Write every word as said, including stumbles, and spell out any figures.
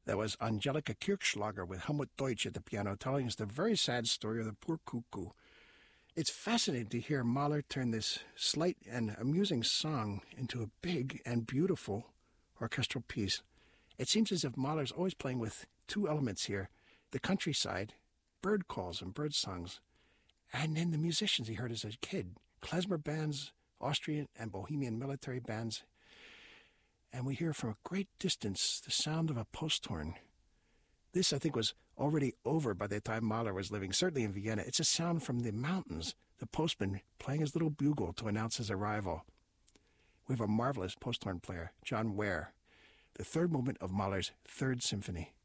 That was Angelika Kirchschlager with Helmut Deutsch at the piano, telling us the very sad story of the poor cuckoo. It's fascinating to hear Mahler turn this slight and amusing song into a big and beautiful orchestral piece. It seems as if Mahler's always playing with two elements here, the countryside, bird calls and bird songs, and then the musicians he heard as a kid, klezmer bands, Austrian and Bohemian military bands. And we hear from a great distance the sound of a post horn. This, I think, was already over by the time Mahler was living, certainly in Vienna. It's a sound from the mountains, the postman playing his little bugle to announce his arrival. We have a marvelous post horn player, John Ware, the third movement of Mahler's Third Symphony.